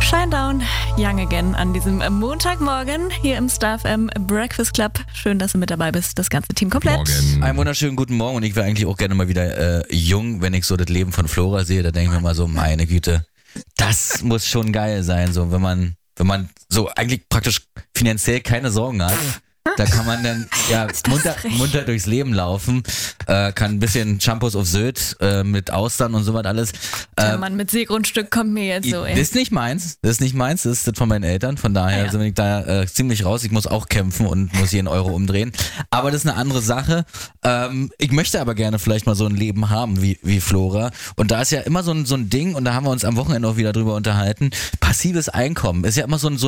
Shinedown, Young Again an diesem Montagmorgen hier im Star FM Breakfast Club. Schön, dass du mit dabei bist, das ganze Team komplett. Morgen. Einen wunderschönen guten Morgen und ich wäre eigentlich auch gerne mal wieder jung, wenn ich so das Leben von Flora sehe, da denke ich mir mal so, meine Güte, das muss schon geil sein, so wenn man so eigentlich praktisch finanziell keine Sorgen hat. Da kann man dann munter durchs Leben laufen, kann ein bisschen Shampoos auf Sylt mit Austern und sowas alles. Der Mann mit Seegrundstück kommt mir jetzt so, ey. Das ist nicht meins, das ist das von meinen Eltern, von daher bin ich da ziemlich raus. Ich muss auch kämpfen und muss jeden Euro umdrehen, aber das ist eine andere Sache. Ich möchte aber gerne vielleicht mal so ein Leben haben wie Flora und da ist ja immer so ein Ding und da haben wir uns am Wochenende auch wieder drüber unterhalten, passives Einkommen ist ja immer so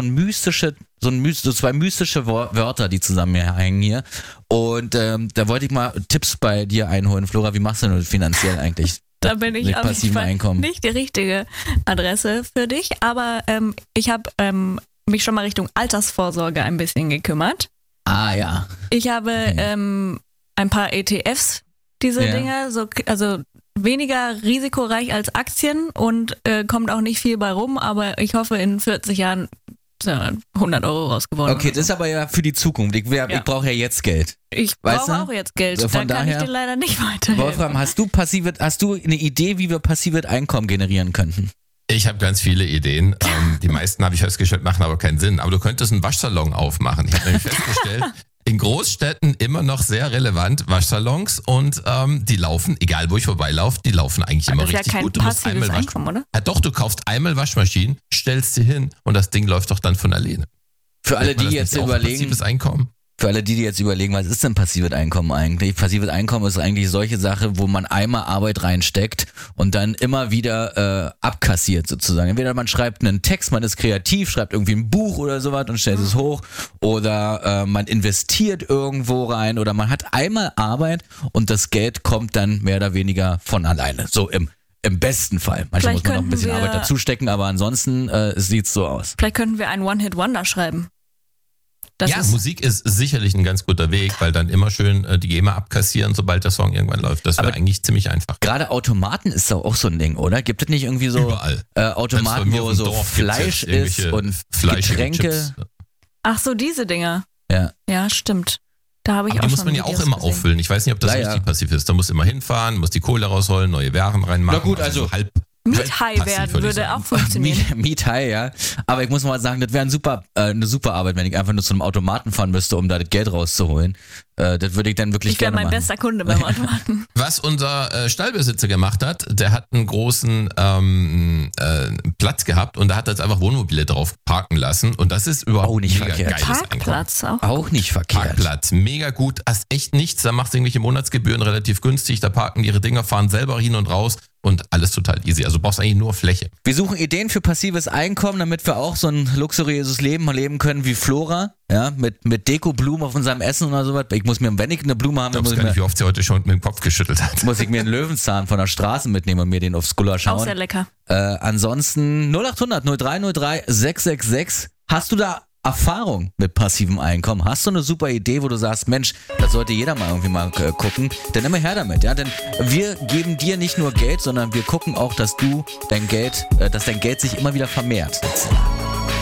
zwei mystische Wörter, die zusammenhängen hier. Und da wollte ich mal Tipps bei dir einholen, Flora. Wie machst du denn finanziell eigentlich? Da bin ich auf jeden Fall nicht die richtige Adresse für dich, aber ich habe mich schon mal Richtung Altersvorsorge ein bisschen gekümmert. Ah ja. Ich habe ein paar ETFs, diese Dinger, also weniger risikoreich als Aktien und kommt auch nicht viel bei rum, aber ich hoffe in 40 Jahren 100 Euro rausgewonnen. Okay, das ist aber ja für die Zukunft. Ich brauche ja jetzt Geld. Ich brauche auch jetzt Geld. Von da kann daher, ich dir leider nicht weiterhelfen. Wolfram, hast du eine Idee, wie wir passives Einkommen generieren könnten? Ich habe ganz viele Ideen. Die meisten, habe ich festgestellt, machen aber keinen Sinn. Aber du könntest einen Waschsalon aufmachen. Ich habe nämlich festgestellt, in Großstädten immer noch sehr relevant Waschsalons und die laufen, egal wo ich vorbeilaufe, die laufen eigentlich immer richtig gut. Du musst einmal Einkommen, oder? Ja, doch, du kaufst einmal Waschmaschinen, stellst sie hin und das Ding läuft doch dann von alleine. Für alle, die jetzt überlegen, passives Einkommen. Für alle, die jetzt überlegen, was ist denn passives Einkommen eigentlich? Passives Einkommen ist eigentlich solche Sache, wo man einmal Arbeit reinsteckt und dann immer wieder abkassiert sozusagen. Entweder man schreibt einen Text, man ist kreativ, schreibt irgendwie ein Buch oder sowas und stellt es hoch oder man investiert irgendwo rein oder man hat einmal Arbeit und das Geld kommt dann mehr oder weniger von alleine. So im besten Fall. Manchmal muss man noch ein bisschen Arbeit dazu stecken, aber ansonsten sieht's so aus. Vielleicht könnten wir einen One-Hit-Wonder schreiben. Musik ist sicherlich ein ganz guter Weg, weil dann immer schön die GEMA abkassieren, sobald der Song irgendwann läuft. Das wäre eigentlich ziemlich einfach. Gerade Automaten ist doch auch so ein Ding, oder? Gibt es nicht irgendwie so überall Automaten, wo so Fleisch ist und Getränke? Chips. Ach so, diese Dinger. Ja, stimmt. Da habe ich aber auch die schon muss man ja auch Videos immer gesehen. auffüllen. Ich weiß nicht, ob das richtig passiv ist. Da muss immer hinfahren, muss die Kohle rausholen, neue Waren reinmachen. Na gut, also halb Miethigh werden würde auch funktionieren. Miethigh, ja. Aber ich muss mal sagen, das wäre eine super Arbeit, wenn ich einfach nur zu einem Automaten fahren müsste, um da das Geld rauszuholen. Das würde ich dann wirklich gerne machen. Ich wäre mein bester Kunde beim Automaten. Was unser Stallbesitzer gemacht hat, der hat einen großen Platz gehabt und da hat er jetzt einfach Wohnmobile drauf parken lassen und das ist überhaupt nicht mega verkehrt. geiles Parkplatz Einkommen. Auch nicht verkehrt. Parkplatz, mega gut, hast echt nichts, da machst du irgendwelche Monatsgebühren relativ günstig, da parken die ihre Dinger, fahren selber hin und raus und alles total easy. Also du brauchst eigentlich nur Fläche. Wir suchen Ideen für passives Einkommen, damit wir auch so ein luxuriöses Leben leben können wie Flora, ja, mit Dekoblumen auf unserem Essen oder sowas. Ich muss mir, wenn ich eine Blume habe, ich weiß gar nicht, wie oft sie heute schon mit dem Kopf geschüttelt hat. Muss ich mir einen Löwenzahn von der Straße mitnehmen und mir den aufs Gulasch schauen. Auch sehr lecker. Ansonsten 0800 0303 666. Hast du da Erfahrung mit passivem Einkommen? Hast du eine super Idee, wo du sagst, Mensch, das sollte jeder mal irgendwie mal gucken? Dann immer her damit, ja? Denn wir geben dir nicht nur Geld, sondern wir gucken auch, dass dein Geld sich immer wieder vermehrt.